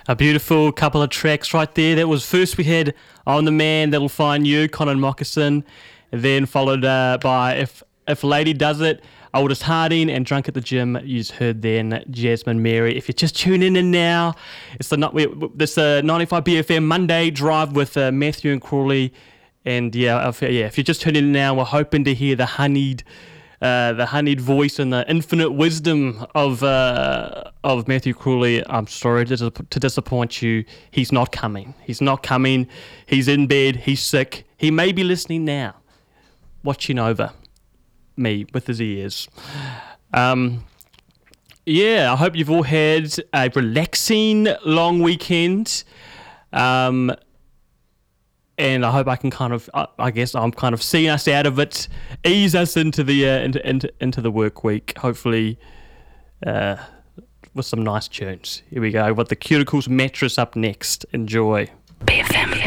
A beautiful couple of tracks right there. That was first we had On the Man That'll Find You, Conan Moccasin, and then followed by If Lady Does It, Oldest Harding, and Drunk at the Gym. You just heard then Jasmine Mary. If you're just tuning in now, it's the 95 BFM Monday Drive with Matthew and Crawley. And if you're just tuning in now, we're hoping to hear the honeyed voice and the infinite wisdom of Matthew Crawley. I'm sorry to disappoint you. He's not coming. He's not coming. He's in bed. He's sick. He may be listening now, watching over me with his ears. I hope you've all had a relaxing long weekend. And I hope I can I'm seeing us out of it, ease us into the into the work week. Hopefully, with some nice tunes. Here we go. With the Cuticles Mattress up next. Enjoy. BFM.